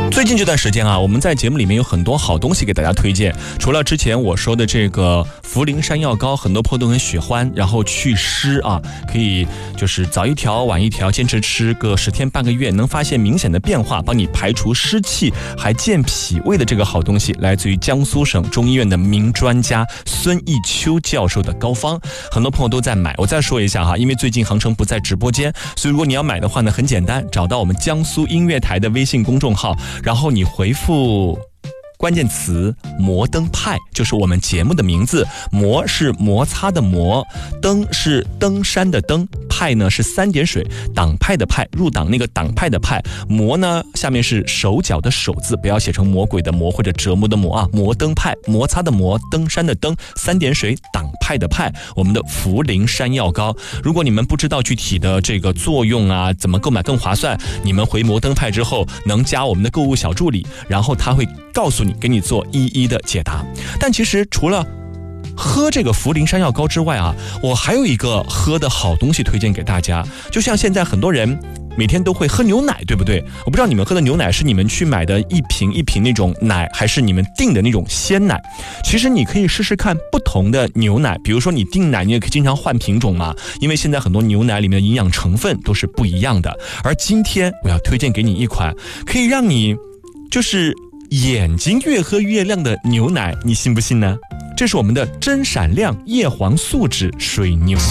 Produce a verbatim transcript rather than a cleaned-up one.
最近这段时间啊，我们在节目里面有很多好东西给大家推荐。除了之前我说的这个茯苓山药膏，很多朋友都很喜欢，然后祛湿啊，可以就是早一条晚一条，坚持吃个十天半个月，能发现明显的变化，帮你排除湿气，还健脾胃的这个好东西，来自于江苏省中医院的名专家孙益秋教授的膏方，很多朋友都在买。我再说一下哈，因为最近航程不在直播间，所以如果你要买的话呢，很简单，找到我们江苏音乐台的微信公众号，然后你回复关键词摩登派，就是我们节目的名字。摩是摩擦的摩，登是登山的登，派呢是三点水，党派的派，入党那个党派的派。摩呢下面是手脚的手字，不要写成魔鬼的魔或者折磨的磨啊。摩登派，摩擦的摩，登山的登，三点水，党派的派。我们的茯苓山药膏，如果你们不知道具体的这个作用啊，怎么购买更划算，你们回摩登派之后能加我们的购物小助理，然后他会告诉你，给你做一一的解答。但其实除了喝这个茯苓山药膏之外啊，我还有一个喝的好东西推荐给大家。就像现在很多人每天都会喝牛奶，对不对？我不知道你们喝的牛奶是你们去买的一瓶一瓶那种奶，还是你们订的那种鲜奶。其实你可以试试看不同的牛奶，比如说你订奶，你也可以经常换品种嘛，因为现在很多牛奶里面的营养成分都是不一样的。而今天我要推荐给你一款可以让你就是眼睛越喝越亮的牛奶，你信不信呢？这是我们的真闪亮叶黄素脂水牛。